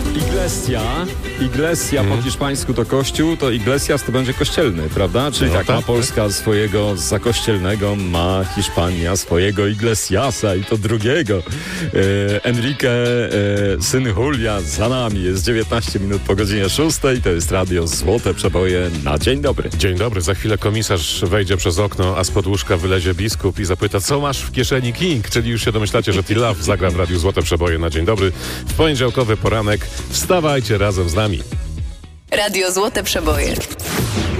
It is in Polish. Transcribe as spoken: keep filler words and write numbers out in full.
Iglesia, Iglesia Mhm. po hiszpańsku to kościół, to Iglesias to będzie kościelny, prawda? Czyli No tak, tak, ma Polska swojego zakościelnego, ma Hiszpania swojego Iglesiasa i to drugiego. E, Enrique, e, syn Julia za nami. Jest dziewiętnaście minut po godzinie szóstej. To jest radio Złote Przeboje na dzień dobry. Dzień dobry, za chwilę komisarz wejdzie przez okno, a spod łóżka wylezie biskup i zapyta, co masz w kieszeni King? Czyli już się domyślacie, że T-Love zagra w radiu Złote Przeboje na dzień dobry. W poniedziałkowy poranek wstawajcie razem z nami. Radio Złote Przeboje.